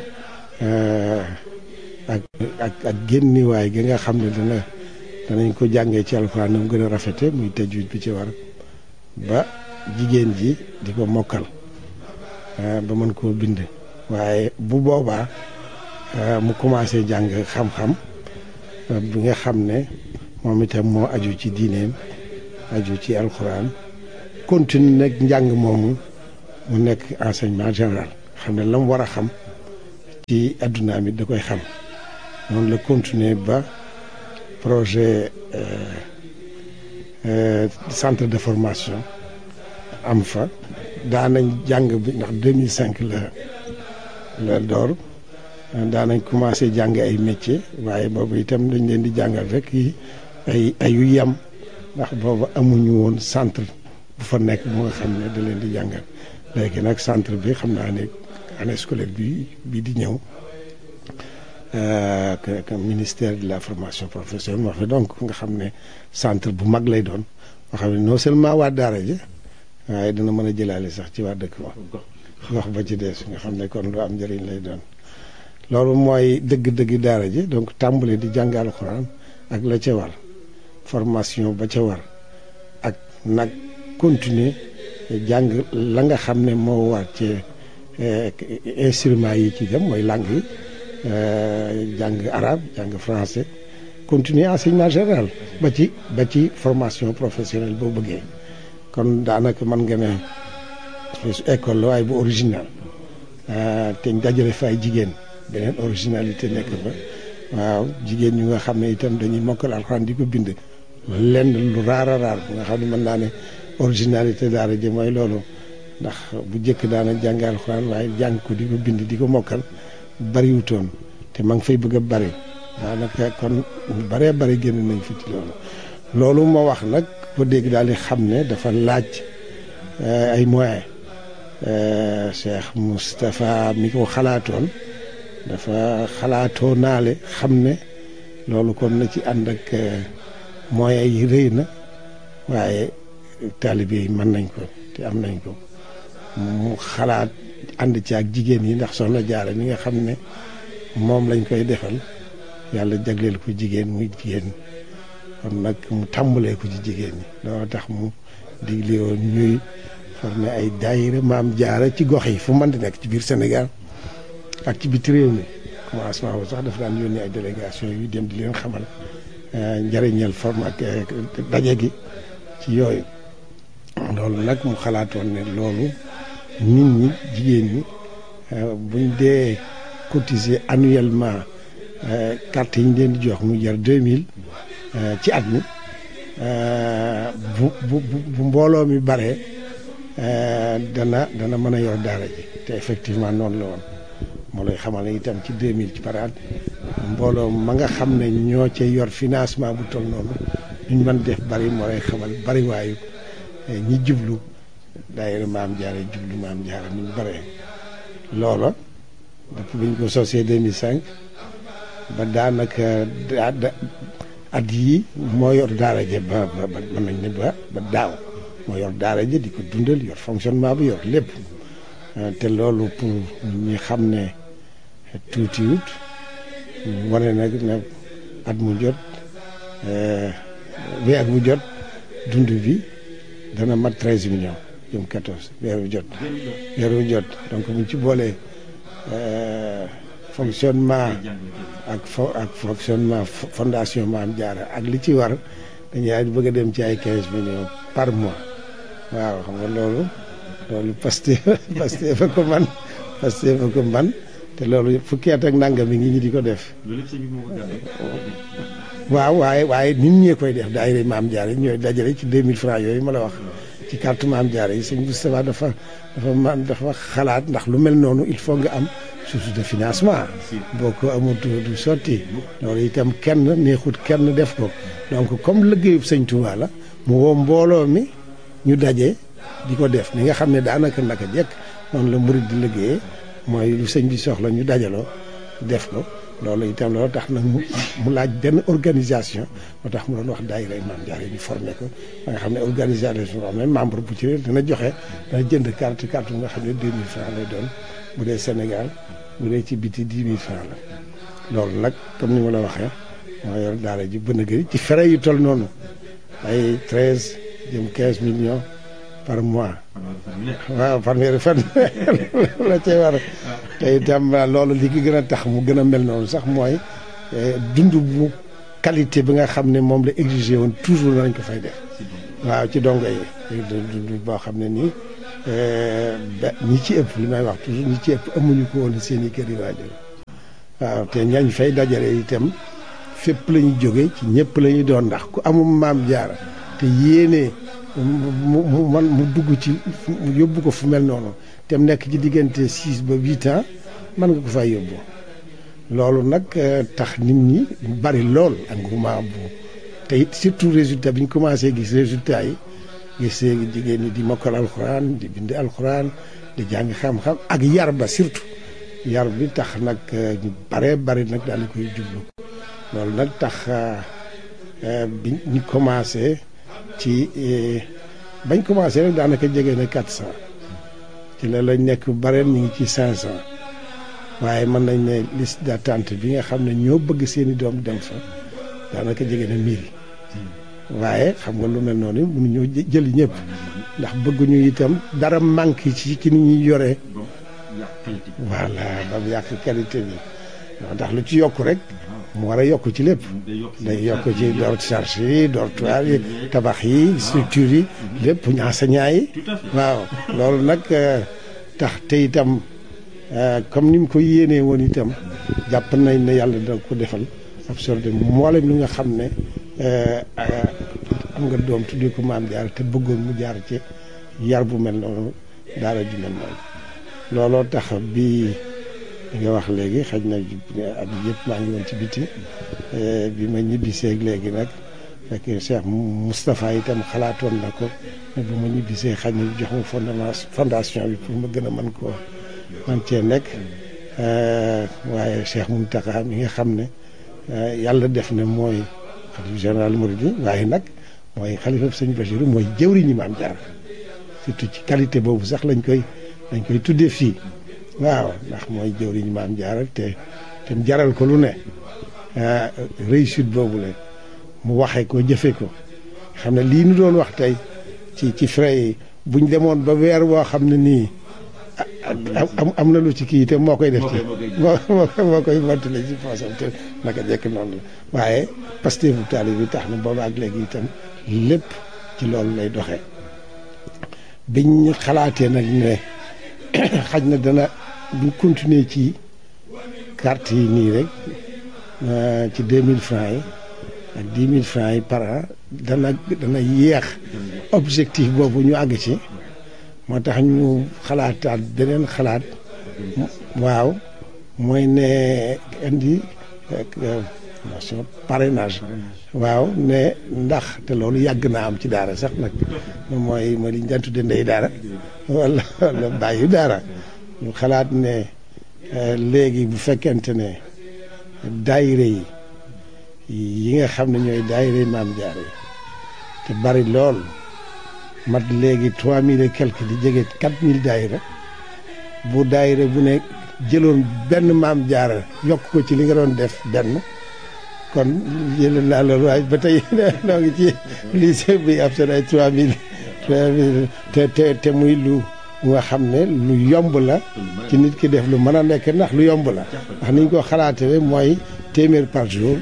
ak génniwaay gi nga xam ne danañ ko jàngee ci alxuraan nam gën a rafete muy tajwid bi ci war ba jigéen ji di ko mokkal ba mën koo bind waaye bu boobaa mu commencé jàng xam-xam bi nga xam ne moom itam moo aju ci diineem aju ci alxuraan continue nag njàng moomu mu nekk enseignement général xam ne la mu war a xam ci adduna mi da koy xam noonu la continuer ba projet centre de formation am fa daanañ jàng bi ndax 2005 la door daanañ commencé jàng ay métier waaye boobu itam dañ leen di jàngal rek ay yu yem ndax boobu amuñu woon centre bu fa nekk bu nga xam ne da leen di jàngal léegi nag centre bi xam naa ne année scolaire bi di ñëw que ministère de la formation professionnelle moo fi donc nga xam ne centre bu mag lay doon nga xam ne non seulement waa daara ji waaye dina mën a jëlaale sax ci waa dëkk wax ba ci des nga xam ne kon lu am njëriñ lay doon loolu mooy dëgg-dëgg daara ji donc tàmbale di jàng alxuraan ak la ca war formation ba ca war ak nag continuer jàng la nga xam ne moo war ci instruments yi ci dem mooy langue yi jàng arabe jàng français continuer enseignement général ba ci formation professionnelle boo bëggee kon daanaka mën nga ne école la waaye bu original te dajale fa ay jigéen beneen originalité nekk fa waaw jigéen ñu nga xam ne itam dañuy mokkal alxuraan di ko bind lenn lu raar a raar bu nga xam ne mën naa ne originalité daara ji mooy loolu ndax bu njëkk daana jàng alxuraan waaye jàng ko di ko bind di ko mokkal bariwutoon te ma ngi fay bëgg a bari daanaka kon baree bari génn nañ fi ci loolu moo wax nag ko dégg daal di xam ne dafa laaj ay moyens Cheikh Moustapha mi ko xalaatoon dafa xalaatoo naale xam ne loolu kon na ci ànd ak moyens yi rëy na waaye taalibe yi mën nañ ko te am nañ ko mu xalaat ànd ci ak jigéen yi ndax soxna Jaara mi nga xam ne moom lañ koy defal yàlla jagleel ko jigéen muy jigéen kon nag mu tàmbalee ko ci jigéen ñi loolu tax mu digle woon ñuy formé ay daayira maam Jaara ci gox yi fu mën di nekk ci biir Sénégal ak ci biti réew mi commencement bu sax dafa daan yónnee ay délégation yu dem di leen xamal njëriñal forme ak daje gi ci yooyu loolu nag mu xalaatoon ne loolu nit ñi jigéen ñi buñ dee cotiser annuellement carte yi ñu leen di jox mu jar 2000 ci at mi bu mbooloo mi bare dana mën a yor daara ji te effectivement noonu la woon moo lay xamal ne itam ci 2000 ci par at mbooloo ma nga xam ne ñoo cay yor financement bu toll noonu ñu mën def bari moo lay xamal bari waayu ñi jublu daayira maam Jaara jublu maam Jaara ni ñu bare loola depuis bi ñu ko sosee 2005 ba daanaka at yii moo yor daara ja ba mën nañ ne ba daaw moo yor daara ja di ko dundal yor fonctionnement bi yor lépp te loolu pour ñi xam ne tuutiwut wane nag ne at mu jot weer bu jot dund bi dana mat 13 millions jëm 14 weer bu jot donc buñ ci boolee fonctionnement ak fonctionnement fondation Maam Jaara ak li ci war dañuy bëgg a dem ci ay 15 millions par mois waaw xam nga loolu Pastef fa ko man te loolu fukki at ak nangam mi ngi ñi di ko def waaw waaye nit ñee koy def daayira Maam Jaara yi ñooy dajale ci 2000 francs yooyu ma la wax ci carte Maam Jaara yi sëñ Moustapha dafa xalaat ndax lu mel noonu il faut nga am source de financement boo ko amul du sotti loolu itam kenn neexut kenn def ko donc comme liggéeyub sëñ Touba la mu woo mbooloo mi ñu daje di ko def ni nga xam ne daanaka naka jekk noonu la murid di liggéeyee mooy lu sëñ bi soxla ñu dajaloo def ko loolu itam loolu tax nag mu laaj benn organisation moo tax mu doon wax daayira Maam Jaara yi ñu formé ko ba nga xam ne organisation boo xam ne membre bu ci dina joxe dana jënd carte bu nga xam ne 2000 francs lay doon bu dee Sénégal bu dee ci biti 10 000 francs la loolu nag comme ni ma la waxee moo yor daara ji bën a gëri ci frais yu toll noonu ay 13 jëm 15 millions par mois waaw fanweeri fan la cay war te itam loolu li ki gën a tax mu gën a mel noonu sax mooy dund bu qualité bi nga xam ne moom la exigé woon toujours nañ ko fay def waaw ci dongo yi du boo xam ne nii ñi ci ëpp li may wax toujours ñi ci ëpp amuñu ko woon seen i kër yi waajur waaw te ñañ fay dajale itam fépp la ñu jóge ci ñëpp la ñu doon ndax ku amum maam jaara te yéene mu dugg ci yóbbu ko fu mel noonu te mu nekk ci diggante 6 ba 8 ans mën nga ko fay yóbbu loolu nag tax nit ñi bari lool engouement bu te it surtout résultat bi ñu commencé gis résultat yi gis jigéen ñi di mokkal alxuraan di bind alxuraan di jàng xam-xam ak yar ba surtout yar bi tax nag ñu bare bari nag daal di koy jublu loolu nag tax bi ñu commencé ci bañ commencé rek daanaka jege na 400 ci la lañ nekk bareen ñu ngi ci 500 waaye mën nañ ne liste d'attente bi nga xam ne ñoo bëgg seeni doom dem fa daanaka jege na 1000 waaye xam nga lu mel noonu mënuñoo jëli ñëpp ndax bëgguñu itam dara manque ci ni ñuy yoree voilà ba mu yàq qualité bi ndax lu ci yokk rek mu war a yokk ci lépp day yokk ci charge yi dortoir yi tabax yi structure yi lépp enseignant yi waaw loolu nag tax te itam comme ni mu ko yéenee woon itam jàpp nañ ne yàlla dina ko defal absorbé mboolem li nga xam ne am nga doom tuddee ko maam jaar te bëggoon mu jaar ci yar bu mel noonu daara ju mel noonu looloo tax bi nga wax léegi xaj na at yëpp maa ngi woon ci biti bi ma ñibbiseeg léegi nag fekk Cheikh Moustapha itam xalaatoon na ko ne bu ma ñibbisee xaj na jox ma fondation bi pour ma gën a mën koo man cee nekk waaye Cheikh Mountakha mi nga xam ne yàlla def na mooy xalifa général Mouride waaye nag mooy xalifa sëñ Bachir mooy jëwriñu Maam Jaara surtout ci qualité boobu sax lañ koy tuddee fii waaw ndax mooy jëwriñu Maam Jaara te mu jaral ko lu ne réussite boobu la mu waxee ko jëfe ko xam ne lii nu doon wax tey ci frais yi buñ demoon ba weer woo xam ne nii am na lu ci kii te moo koy def ci moo koy mottale ci poosam te naka jekk noonu la waaye Pastef bu taali bi tax na booba ak léegi itam lépp ci loolu lay doxee biñ xalaatee nag ne xaj na dana buñ continuer ci carte yi nii rek ci 2000 francs yi ak 10 000 francs yi par an dana yéex objectif boobu ñu àgg ci moo tax ñu xalaataat beneen xalaat waaw mooy ne indi parrainage waaw ne ndax te loolu yàgg naa am ci daara sax nag mooy li ñu daan tudde ndey daara wala bàyyi daara ñu xalaat ne léegi bu fekkente ne daayire yi nga xam ne ñooy daayire yi Maam Jaara yi te bari lool mat léegi 3000 et quelque di jege 4000 daayira bu daayira bu ne jëloon benn Maam Jaara yokk ko ci li nga doon def benn kon jëloon naa loolu waaye ba tey noo ngi ci lycée bi ab seen ay 3000 te muy lu nga xam ne lu yomb la ci nit ki def lu mën a nekk ndax lu yomb la ndax niñ ko xalaatee mooy téeméer par jour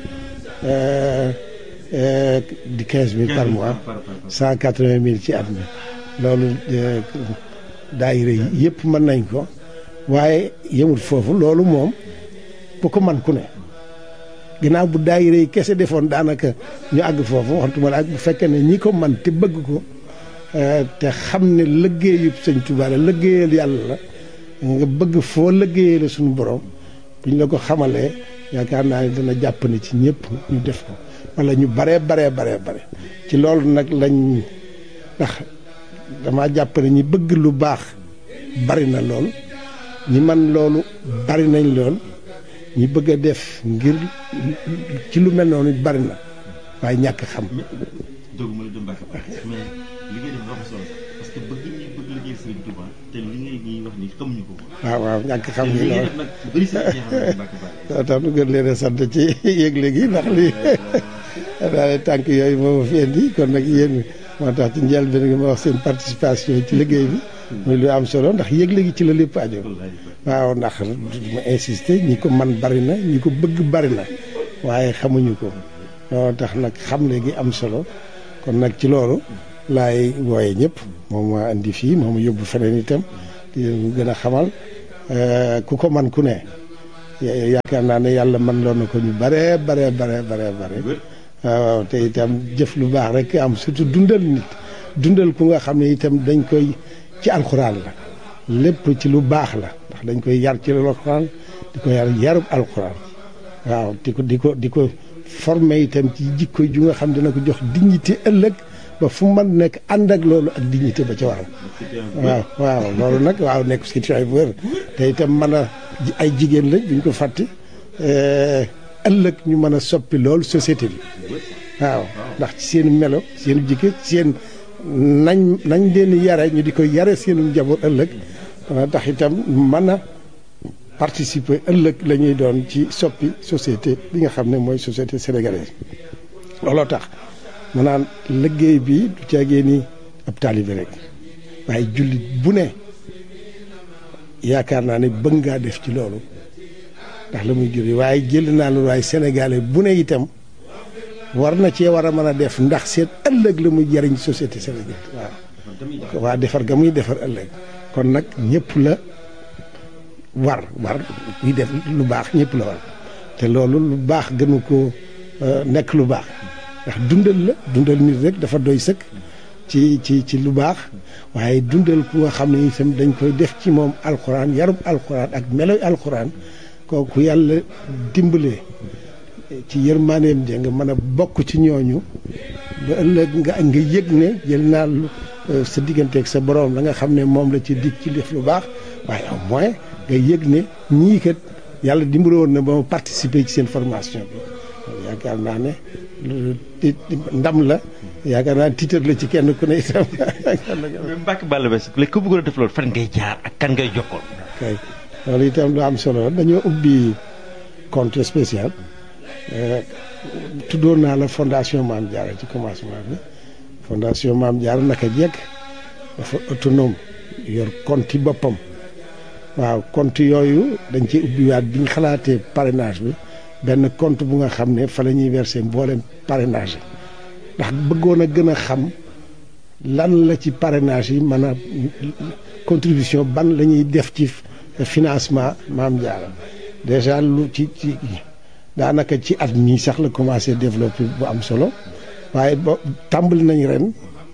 di 15000 par mois 180000 ci at mi loolu daayira yi yëpp mën nañ ko waaye yemul foofu loolu moom bu ko man ku ne ginnaaw bu daayira yi kese defoon daanaka ñu àgg foofu waxtuma la ak bu fekkee ne ñi ko man te bëgg ko te xam ne liggéeyub Sëñ Tuubaa la liggéeyal yàlla la nga bëgg foo liggéeyee la suñu borom buñ la ko xamalee yaakaar naa ne dana jàpp ne ci ñëpp ñu def ko wala ñu bare ci loolu nag lañ ndax dama jàpp ne ñi bëgg lu baax bari na lool ñi man loolu bari nañ lool ñi bëgg a def ngir ci lu mel noonu bari na waaye ñàkk xam. doguma la dem Mbacke mais li ngay def dafa solo parce que bëgg liggéey Sëriñ Tuubaa te li ngay wax ni xamuñu ko. waaw ñàkk xam ngi lool nag bëri sa Mbacke Ba tax nu gën leen a sant ci yëgle gi ndax lii daal tànk yooyu moo ma fi indi kon nag yéen moo tax ci njëlbéen gi ma wax seen participation ci liggéey bi muy lu am solo ndax yëgle gi ci la lépp aju waaw ndax ma insister ñi ko man bari na ñi ko bëgg bari na waaye xamuñu ko loolu tax nag xam léegi am solo kon nag ci loolu laay wooye ñëpp moom ma indi fii moom ma yóbbu feneen itam di leen gën a xamal ku ko man ku ne yaakaar naa ne yàlla man loon na ko ñu bare waaw te itam jëf lu baax rek am surtout dundal ku nga xam ne itam dañ koy ci alxuraan la lépp ci lu baax la ndax dañ koy yar ci alxuraan di ko yarub alxuraan waaw di ko formé itam ci jikko ju nga xam dina ko jox dignité ëllëg ba fu man nekk ànd ak loolu ak dignité ba ca waral waaw loolu nag waaw nekk situation bu wér te itam mën a ay jigéen lañ buñ ko fàtte ëllëg ñu mën a soppi loolu société bi waaw ndax ci seen melo seen jikko seen nañ leen yare ñu di ko yare seenu njaboot ëllëg dana tax itam mën a participer ëllëg la ñuy doon ci soppi société bi nga xam ne mooy société sénégalaise looloo tax maanaam liggéey bi du caagee ni ab taalibe rek waaye jullit bu ne yaakaar naa ne bëgg ngaa def ci loolu ndax la muy juri waaye jël naa loolu waaye sénégalais bu ne itam war na cee war a mën a def ndax seen ëllëg la muy jariñ société sénégalaise waaw waa defar ga muy defar ëllëg kon nag ñëpp la war ñuy def lu baax ñëpp la war te loolu lu baax gënu ko nekk lu baax ndax dundal nit rek dafa doy sëkk ci lu baax waaye dundal ku nga xam ne itam dañ koy def ci moom alxuraan yarub alxuraan ak meloy alxuraan kooku yàlla dimbalee ci yërmaaneem ja nga mën a bokk ci ñooñu ba ëllëg nga yëg ne jël naa sa digganteeg sa borom la nga xam ne moom la ci dig ci def lu baax waaye au moins nga yëg ne ñii kat yàlla dimbale woon na ba ma participer ci seen formation bi yaakaar naa ne ndam la yaakaar naa tiitar la ci kenn ku ne itam. Mbacke Balla Basse léegi ku bëggoon a def loolu fan ngay jaar ak kan ngay jokkoon. kay loolu itam lu am solo dañoo ubbi compte spécial tuddoon naa la fondation Mame Diarra ci commencement bi fondation Mame Diarra naka jekk dafa autonome yor compte boppam waaw compte yooyu dañ ci ubbiwaat bi ñu xalaatee parrainage bi benn compte bu nga xam ne fa la ñuy versé mboolem parrainage yi ndax bëggoon a gën a xam lan la ci parrainage yi mën a contribution ban la ñuy def ci financement Mame Diarra déjà lu ci daanaka ci at mii sax la commencé développé bu am solo waaye ba tàmbali nañ ren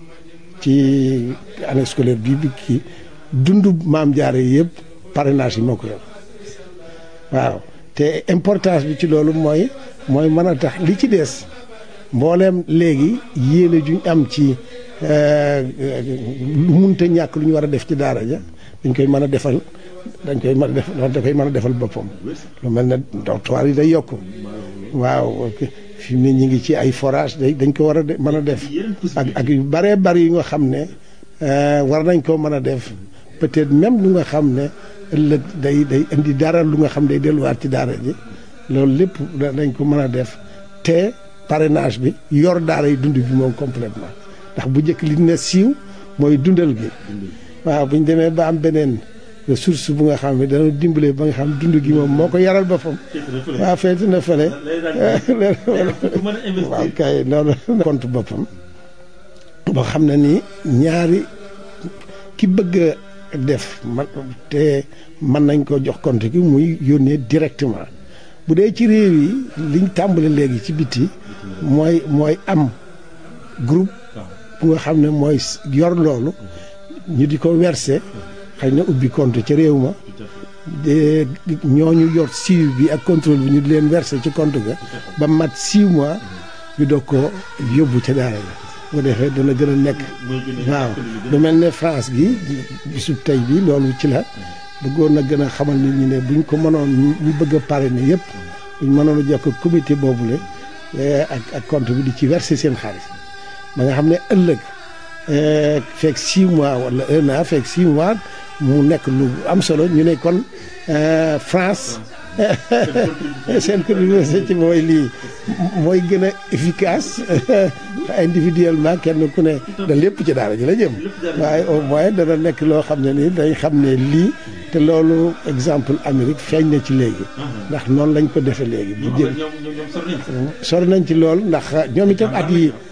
ci année scolaire bi kii dundu Mame Diarra yi yëpp parrainage yi moo ko yor waaw te importance bi ci loolu mooy mën a tax li ci des mbooleem léegi yéene juñ am ci lu munta ñàkk lu ñu war a def ci daara ja dañ koy mën a defal da koy mën a defal boppam lu mel ne dortoir yi day yokk waaw fi mu ne ñu ngi ci ay forage dañ ko war a mën a def ak yu bëree bëri yu nga xam ne war nañ koo mën a def peut-être même lu nga xam ne ëllëg day indi dara lu nga xam day delluwaat ci daara ji loolu lépp dañ ko mën a def te parrainage bi yor daara yi dund bi moom complètement ndax bu njëkk li ne siiw mooy dundal gi waaw bu ñu demee ba am beneen ressource bu nga xam ne dana dimbale ba nga xam dund gi moom moo ko yaral boppam waaw feeti na fële waaw kay loolu compte boppam boo xam ne nii ñaari ki bëgg a def te mën nañ ko jox compte gi muy yónnee directement bu dee ci réew yi liñ tàmbale léegi ci biti mooy am groupe bu nga xam ne mooy yor loolu ñu di ko verser xëy na ubbi compte ca réew ma ñooñu yor suivi bi ak contrôle bi ñu di leen verser ci compte ga ba mat 6 mois ñu doog ko yóbbu ca daara la bu defee dana gën a nekk waaw lu mel ne France gi bisub tey bi loolu ci la bëggoon na gën a xamal nit ñi ne buñ ko mënoon ñu bëgg a parrainer yëpp buñ mënoon a jokk comité boobule ak compte bi di ci verser seen xaalis ba nga xam ne ëllëg fekk 6 mois wala 1 an fekk 6 mois mu nekk lu am solo ñu ne kon France seen contribution ci mooy lii mooy gën a efficace individuellement kenn ku ne da lépp ci daara ji la jëm waaye au moins dana nekk loo xam ne nii dañ xam ne lii te loolu exemple Amérique feeñ na ci léegi ndax noonu lañ ko defee léegi bu jël sori nañ ci loolu ndax ñoom itam at yi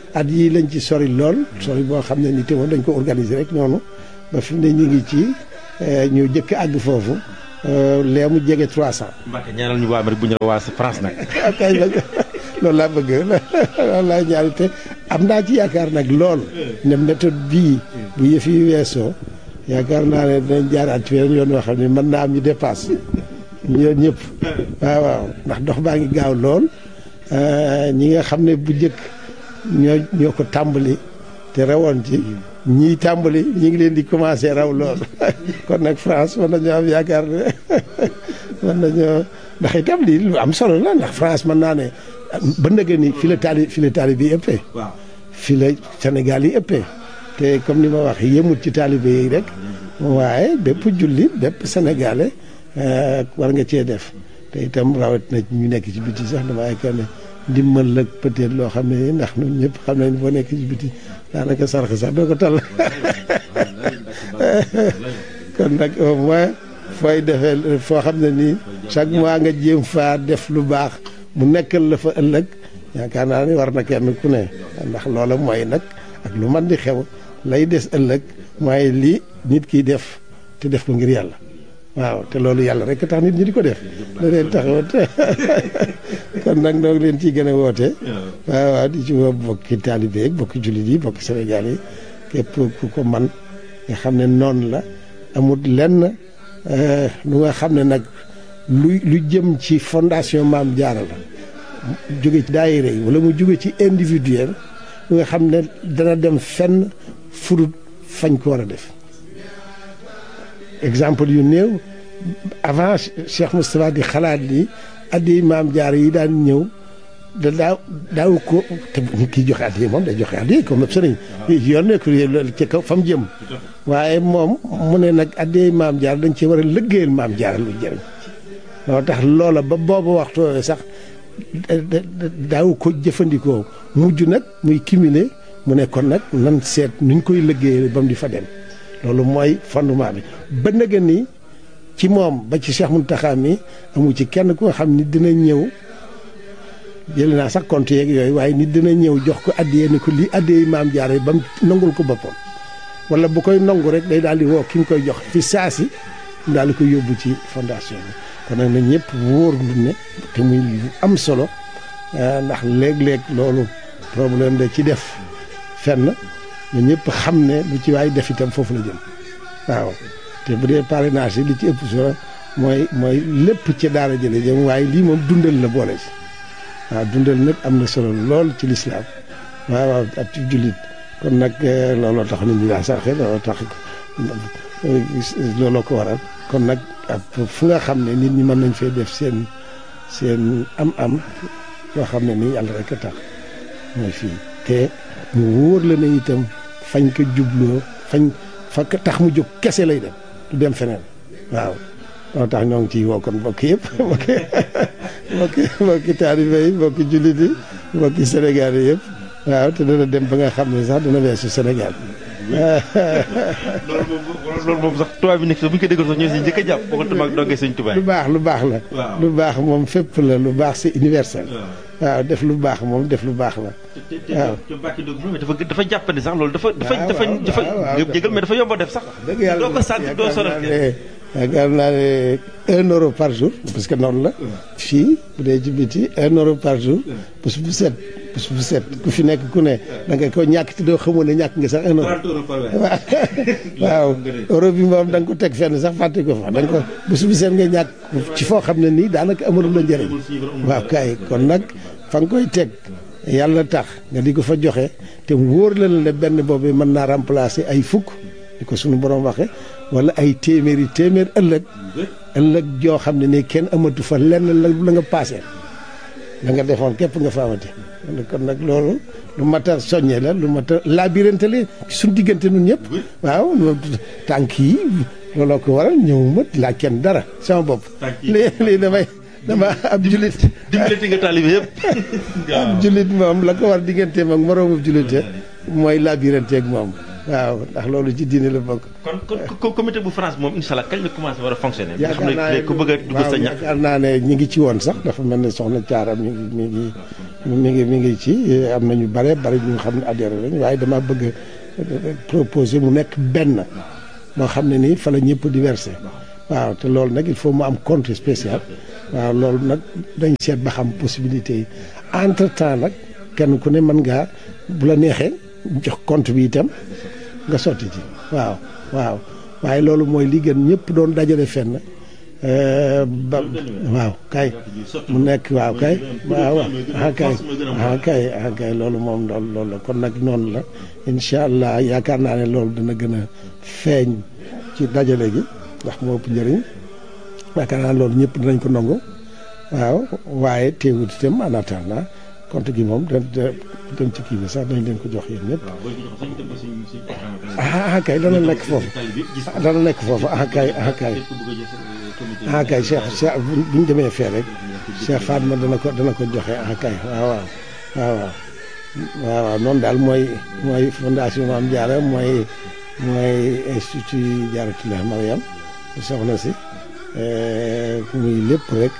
at yii lañ ci sori lool sori boo xam ne ni te woon dañ ko organiser rek noonu ba fi mu ne ñu ngi ci ñu jëkk àgg foofu lee mu jege 300. Mbacke ñaanal ñu waa Amérique bu ñu la waa France nag. kay loolu laa bëgg loolu laa ñaari te am naa ci yaakaar nag lool ne méthode bii bu yëf yi weesoo yaakaar naa ne dinañ jaaraat ci weneen yoon yoo xam ne mën naa am ñu dépasse ñoom ñëpp waaw ndax dox baa ngi gaaw lool ñi nga xam ne bu njëkk ñoo ko tàmbali te rawoon ci ñii tàmbali ñi ngi leen di commencé raw lool kon nag France mën nañoo am yaakaar ne mën nañoo ndax itam lii lu am solo la ndax France mën naa ne ba nëgë ni fi la taalibe yi ëppee fi la Sénégal yi ëppee te comme ni ma wax yëmut ci taalibe yi rek waaye bépp jullit bépp sénégalais war nga cee def te itam rawat na ñu nekk ci biti sax dama yaakaar ne ndimbal la peut-être loo xam ne ndax ñun ñëpp xam nañ boo nekk ci biti daanaka sarax sax doo ko tal kon nag au moins fooy defee foo xam ne nii chaque mois nga jéem faa def lu baax mu nekkal la fa ëllëg yaakaar naa ni war na kenn ku ne ndax loola mooy nag ak lu man di xew lay des ëllëg mooy lii nit kiy def te def ko ngir yàlla waaw te loolu yàlla rek tax nit ñi di ko def da leen taxawat kon nag noo ngi leen ciy gën a woote waaw di ci woo bokki taalibe yi bokki jullit yi bokki Sénégal yi képp ku ko man nga xam ne noonu la amul lenn lu nga xam ne nag lu jëm ci fondation Maam Jaara la jóge ci daayira yi wala mu jóge ci individuel lu nga xam ne dana dem fenn furut fañ ko war a def exemple yu néew avant Cheikh Moustapha di xalaat ni addi Maam Jaara yi daan ñëw daaw ko te nit ki joxe addi moom day joxe addi comme sëriñ yoon nekk ci kaw fa mu jëm waaye moom mu ne nag addi Maam Jaara dañ ci war a liggéeyal Maam Jaara lu jëriñ loo tax loola ba boobu waxtu sax daaw ko jëfandikoo mujj nag muy cumuler mu ne kon nag nan seet nuñ koy liggéeyal ba mu di fa dem loolu mooy fondement bi ba nëgën ni ci moom ba ci Cheikh Mountakha mi amu ci kenn ku nga xam ni dina ñëw jël naa sax compte yeeg yooyu waaye nit dina ñëw jox ko addiyee ni ko lii addiyee Maam Jaara ba mu nangul ko boppam wala bu koy nangu rek day daal di woo ki mu koy jox fi saasi mu daal di koy yóbbu ci fondation bi kon nag na ñëpp wóor lu ne te muy lu am solo ndax léeg-léeg loolu problème da ci def fenn ñu ñëpp xam ne lu ci waay def itam foofu la jëm waaw te bu dee parrainage yi li ci ëpp solo mooy lépp ci daara jële jëm waaye lii moom dundal la boole ci waaw dundal nag am na solo lool ci lislaam waaw ak ci jullit kon nag looloo tax nit ñi daa sarxe looloo tax looloo ko waral kon nag fu nga xam ne nit ñi mën nañ fee def seen am-am yoo xam ne nii yàlla rek a tax mooy fii te mu wóor la ne itam fañ ko jubloo fa tax mu jóg kese lay dem du dem feneen waaw moo tax ñoo ngi ciy woo kon mbokk yëpp mbokki taalibe yi mbokki jullit yi mbokki Sénégal yi yëpp waaw te dana dem ba nga xam ne sax dana weesu Sénégal loolu moom sax tubaab bi nekk sax bu ñu ko déggoon sax ñoo si njëkk a jàpp boo ko tamaak dongee sëñ tubaab lu baax la lu baax moom fépp la lu baax c'est universel waaw def lu baax moom def lu baax la waaw dafa jàppandi sax loolu dafa jégal mais dafa yomb a def sax dëgg yàlla doo ko sant doo sonal yaakaar naa ne 1 euro par jour parce que noonu la fii bu dee ci biti 1 euro par jour bés bu set ku fi nekk ku ne da nga ko ñàkk te doo xamoon ne ñàkk nga sax 1 euro waaw euro bi moom da nga ko teg fenn sax fàtte ko fa da nga ko bés bu set nga ñàkk ci foo xam ne nii daanaka amalul la njëriñ waaw kay kon nag fa nga koy teg yàlla tax nga di ko fa joxe te wóor la ne benn boobu mën naa remplacer ay fukk di ko suñu borom waxe wala ay téeméer ëllëg joo xam ne ni kenn amatu fa lenn la nga paasee la nga defoon képp nga fa amati kon nag loolu lu mat a soññe la lu mat a labirante la suñ diggante nun ñëpp waaw tànk yi looloo ko waral ñëwuma laaj kenn dara sama bopp lii dama ab jullit dimbalati nga taalibe yëpp ab jullit moom la ko war digganteem ak moroomu jullit mooy labirante ak moom waaw ndax loolu ci diine la bokk. kon comité bu France moom incha allah kañ la commencé war a fonctionner. yaakaar naa ne ku bëgg a dugg sa ñax yaakaar naa ne ñi ngi ci woon sax dafa mel ne soxna Thiaram mi ngi mi ngi ci am na ñu bare ñu xam ne adhéré lañ waaye dama bëgg proposer mu nekk benn moo xam ne nii fa la ñëpp di versé waaw te loolu nag il faut mu am compte spécial waaw loolu nag dañ seet ba xam possibilité yi entre temps nag kenn ku ne mën ngaa bu la neexee jox compte bi itam nga sotti ci waaw waaye loolu mooy li gën ñëpp doon dajale fenn waaw kay mu nekk waaw kay kay loolu moom loolu la kon nag noonu la incha allah yaakaar naa ne loolu dina gën a feeñ ci dajale gi ndax moo ëpp njëriñ yaakaar naa loolu ñëpp dinañ ko nangu waaw waaye teewut itam en attendant compte gi moom dem ci kii bi sax dañ leen ko jox yéen ñëpp kay dana nekk foofu kay Cheikh bu ñu demee fee rek Cheikh Fatma dana ko joxe kay waaw noonu daal mooy fondation Mame Diarra mooy institut Diarratoulah Mariam soxna si muy lépp rek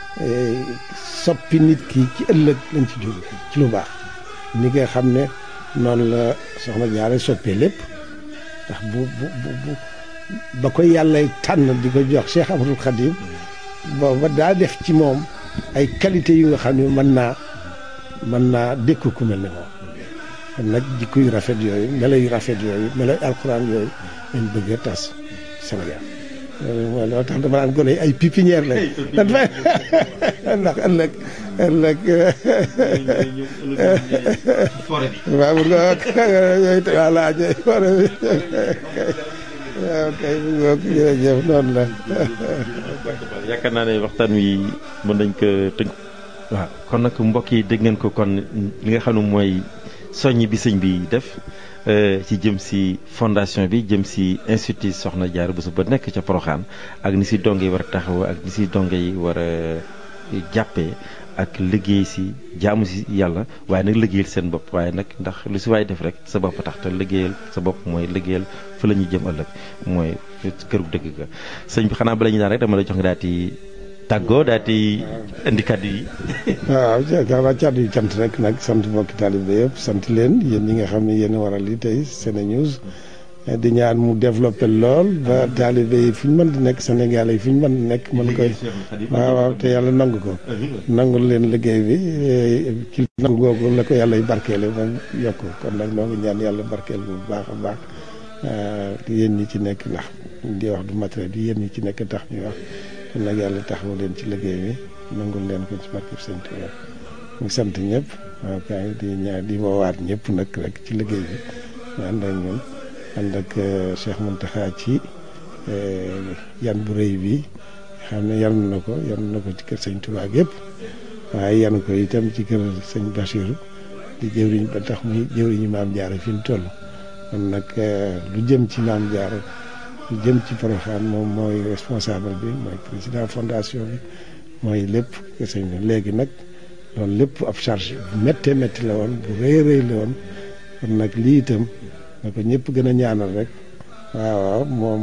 soppi nit ki ci ëllëg lañ ci jóg ci lu baax ni nga xam ne noonu la soxna Diarra soppee lépp ndax bu ba ko yàlla tànn di ko jox Cheikh Ahmadou Khadim booba daa def ci moom ay qualité yu nga xam ne mën naa dékku ku mel ne moom kon nag jikko yu rafet yooyu melo yu rafet yooyu melo alxuraan yooyu lañ bëgg a tas Sénégal loolu tax dama naan gone ay pépinière lañ ndax ëllëg waaw voilà forêt bi waaw kay jërëjëf noonu la yaakaar naa ne waxtaan wi mën nañ ko tënk waaw kon nag mbokk yi dégg ngeen ko kon li nga xam ne mooy soññ bi sëñ bi def ci jëm si fondation bi jëm si institut Soxna Diarra Bousso ba nekk ca Porokhane ak ni si donge yi war a taxaw ak ni si donge yi war a jàppee ak liggéey si jaamu si yàlla waaye nag liggéeyal seen bopp waaye nag ndax lu si waay def rek sa bopp tax te liggéeyal sa bopp mooy liggéeyal fa la ñuy jëm ëllëg mooy këru dëgg ga sëñ bi xanaa bala ñu daan rek dama la jox nga daal di tàggoo daal di indi kàddu yi. waaw jaakaar kàddu yi cant rek nag sant mbokki taalibe yëpp sant leen yéen ñi nga xam ne yéen a waral li tey SeneNews di ñaan mu développé lool ba taalibe yi fu ñu mën di nekk Sénégal yi fu ñu mën di nekk mën koy waaw te yàlla nangu ko nangul leen liggéey bi ci nangu googu la ko yàlla y barkeele ba yokk kon nag noo ngi ñaan yàlla barkeel bu baax a baax yéen ñi ci nekk ndax di wax du matériel bi yéen ñi ci nekk tax ñuy wax kon nag yàlla taxawu leen ci liggéey bi nangul leen ko ci barkeb Sëñ Tuubaa ñu sant ñëpp waaw kay di ñaan di woowaat ñëpp nag rek ci liggéey bi ñu ànd ak ñun ànd ak Cheikh Mountakha ci yan bu rëy bi xam ne yan na ko ci kër Sëñ Tuubaa yëpp waaye yan ko itam ci kër Sëñ Bachir di jëwriñ ba tax muy jëwriñu Maam Diarra fi mu toll kon nag lu jëm ci Maam Diarra lu jëm ci Porokhane moom mooy responsable bi mooy président fondation bi mooy lépp kër Sëñ bi léegi nag loolu lépp ab charge bu méttee métti la woon bu rëy la woon kon nag lii itam na ko ñëpp gën a ñaanal rek waaw moom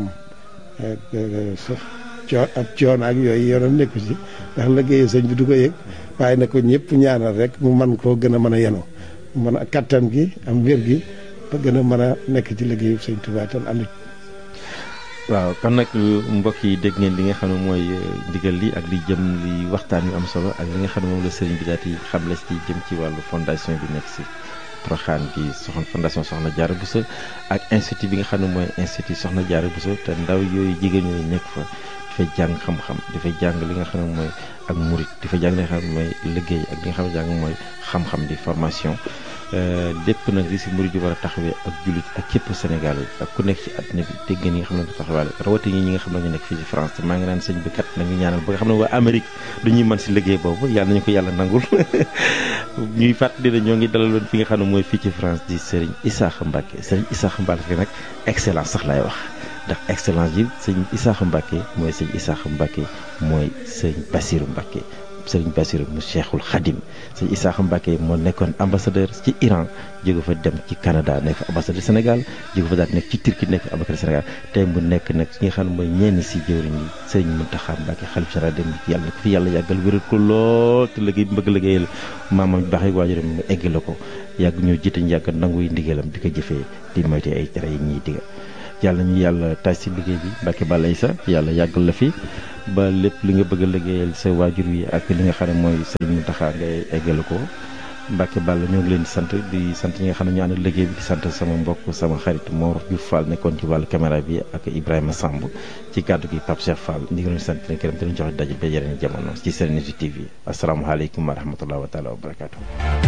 ab coon ak yooyu yoonam nekku ci ndax liggéeyu sëñ bi du ko yëg waaye na ko ñëpp ñaanal rek mu man koo gën a mën a yenu mën a kattan gi am wér gi ba gën a mën a nekk ci liggéeyu sëñ Tuubaa tan am waaw kon nag mbokk yi dégg ngeen li nga xam ne mooy ndigal li ak li jëm li waxtaan yu am solo ak li nga xam ne moom la sëriñ bi daal di xamle ci jëm ci wàllu fondation bi nekk si Porokhane bi fondation Soxna Diarra Bousso ak institut bi nga xam ne mooy institut Soxna Diarra Bousso te ndaw yooyu jigéen ñooyu nekk fa dafay jàng xam-xam dafay jàng li nga xam ne mooy ak murit dafay jàng li nga xam ne mooy liggéey ak li nga xam ne jàng mooy xam-xam di formation lépp nag li si murit yi war a taxawee ak jullit ak képp Sénégal yi ak ku nekk ci àddina bi dégg ngeen ñi nga xam ne ko taxawaale rawatina ñi nga xam ne ñu nekk fii ci France te maa ngi naan sëñ bi kat nañu ñaanal ba nga xam ne waa Amérique dañuy mën si liggéey boobu yàlla nañu ko yàlla nangul ñuy fàttali ne ñoo ngi dalaloon fi nga xam ne mooy fii ci France di Serigne Issakha Mbacké Serigne Issakha Mbacké nag excellence sax laay wax ndax excellence yi sëñ Issakha Mbacké mooy sëñ Issakha Mbacké mooy sëñ Bassirou Mbacké Serigne Bassirou mu Cheikhul Khadim sëñ Isaaxa Mbacke moo nekkoon ambassadeur ci Iran jóge fa dem ci Canada nekk ambassadeur Sénégal jóge fa daal nekk ci Turquie nekk ambassadeur Sénégal tey mu nekk nag ki nga xam ne mooy ñenn si jëwriñ yi Serigne Mountakha Mbacke xalif général dem yàlla na ko fi yàlla yàggal wéral ko lool te liggéey bi bëgg liggéeyal maamam baax yi waajuram mu egg la ko yàgg ñoo jiite ñu yàgg nangu yi ndigalam di ko jëfee di moyte ay tere yi ñuy digal yàlla ñu yàlla taaj si liggéey bi Mbacke Balla Issa yàlla yàggal la fi ba lépp li nga bëgg a liggéeyal sa waajur wi ak li nga xam ne mooy Serigne Mountakha ngay eggale ko Mbacke Balla ñoo ngi leen di sant ñi nga xam ne ñu ànd liggéey bi di sant sama mbokk sama xarit Mor Diouf Fall nekkoon ci wàllu caméra bi ak Ibrahima Samb ci kàddu gi Pape Cheikh Fall ñu ngi leen sant leen këram te ñu jox daje ba yeneen jamono ci Serenity TV asalaamaaleykum wa rahmatulah wa taala wa barakaatu.